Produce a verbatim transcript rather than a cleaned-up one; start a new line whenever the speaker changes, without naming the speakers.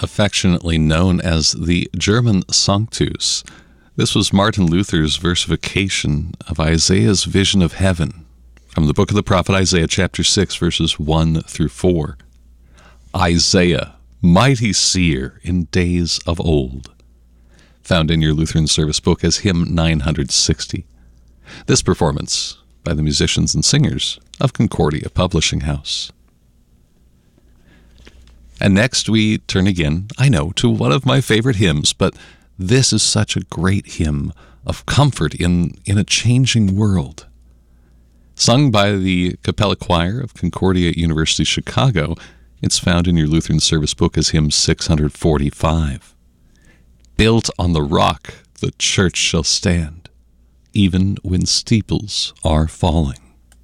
affectionately known as the German Sanctus. This was Martin Luther's versification of Isaiah's vision of heaven from the book of the prophet Isaiah, chapter six, verses one through four. Isaiah, mighty seer in days of old, found in your Lutheran service book as hymn nine hundred sixty. This performance by the musicians and singers of Concordia Publishing House. And next we turn again, I know, to one of my favorite hymns, but this is such a great hymn of comfort in, in a changing world. Sung by the Capella Choir of Concordia University Chicago, it's found in your Lutheran service book as hymn six hundred forty-five. Built on the rock, the church shall stand, even when steeples are falling.